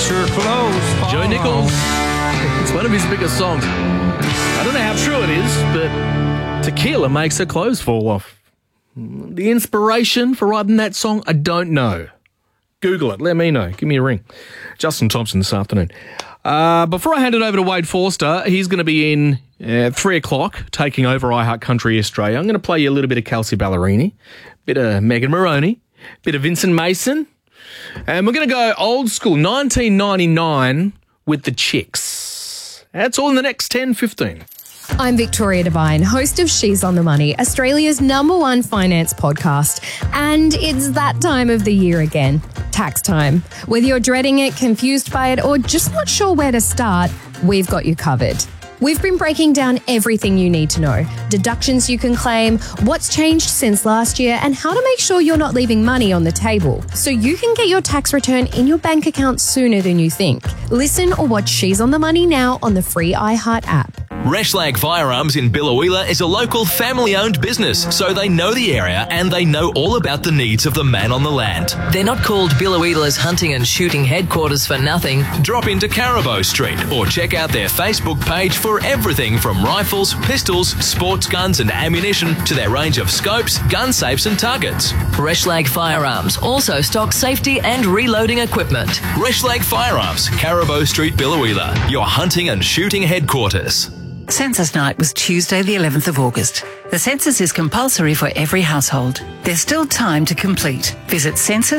your clothes fall Joe Nichols. It's one of his biggest songs. I don't know how true it is, but tequila makes her clothes fall off. The inspiration for writing that song, I don't know. Google it. Let me know. Give me a ring. Justin Thompson this afternoon. Before I hand it over to Wade Forster, he's going to be in 3 o'clock, taking over iHeart Country Australia. I'm going to play you a little bit of Kelsey Ballerini, bit of Megan Moroney, bit of Vincent Mason, and we're going to go old school, 1999 with the Chicks. That's all in the next 10, 15. I'm Victoria Devine, host of She's on the Money, Australia's #1 finance podcast. And it's that time of the year again, tax time. Whether you're dreading it, confused by it, or just not sure where to start, we've got you covered. We've been breaking down everything you need to know, deductions you can claim, what's changed since last year, and how to make sure you're not leaving money on the table, so you can get your tax return in your bank account sooner than you think. Listen or watch She's on the Money now on the free iHeart app. Reschlag Firearms in Billawheeler is a local family-owned business, so they know the area and they know all about the needs of the man on the land. They're not called Billawheeler's hunting and shooting headquarters for nothing. Drop into Carabo Street or check out their Facebook page for everything from rifles, pistols, sports guns and ammunition to their range of scopes, gun safes and targets. Reschlag Firearms also stocks safety and reloading equipment. Reschlag Firearms, Carabo Street, Billawheeler, your hunting and shooting headquarters. Census night was Tuesday the 11th of August. The census is compulsory for every household. There's still time to complete. Visit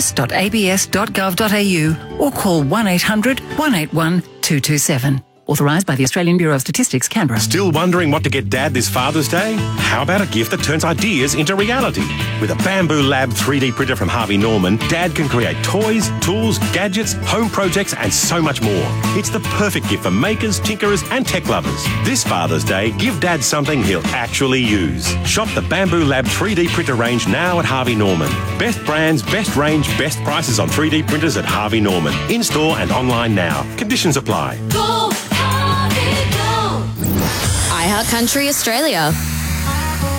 census.abs.gov.au or call 1800 181 227. Authorised by the Australian Bureau of Statistics, Canberra. Still wondering what to get Dad this Father's Day? How about a gift that turns ideas into reality? With a Bamboo Lab 3D printer from Harvey Norman, Dad can create toys, tools, gadgets, home projects and so much more. It's the perfect gift for makers, tinkerers and tech lovers. This Father's Day, give Dad something he'll actually use. Shop the Bamboo Lab 3D printer range now at Harvey Norman. Best brands, best range, best prices on 3D printers at Harvey Norman. In-store and online now. Conditions apply. iHeart Country Australia.